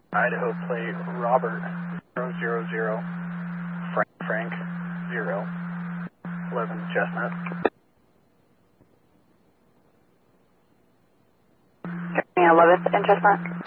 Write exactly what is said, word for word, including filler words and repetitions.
Idaho plate Robert zero zero zero Frank Frank zero eleven Chestnut. eleventh and Chestnut.